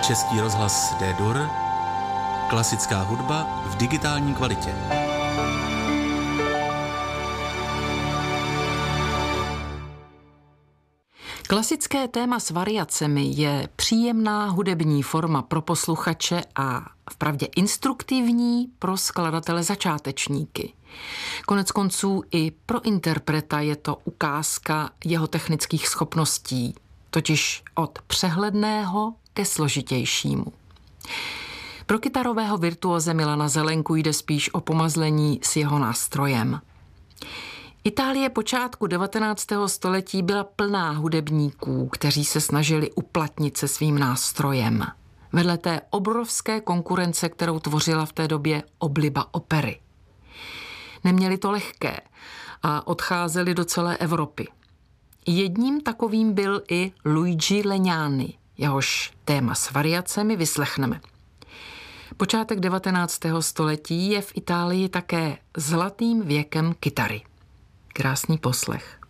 Český rozhlas D-Dur, klasická hudba v digitální kvalitě. Klasické téma s variacemi je příjemná hudební forma pro posluchače a vpravdě instruktivní pro skladatele začátečníky. Koneckonců i pro interpreta je to ukázka jeho technických schopností, totiž od přehledného ke složitějšímu. Pro kytarového virtuóze Milana Zelenku jde spíš o pomazlení s jeho nástrojem. Itálie počátku 19. století byla plná hudebníků, kteří se snažili uplatnit se svým nástrojem. Vedle té obrovské konkurence, kterou tvořila v té době obliba opery. Neměli to lehké a odcházeli do celé Evropy. Jedním takovým byl i Luigi Legnani, jehož téma s variacemi vyslechneme. Počátek 19. století je v Itálii také zlatým věkem kytary. Krásný poslech.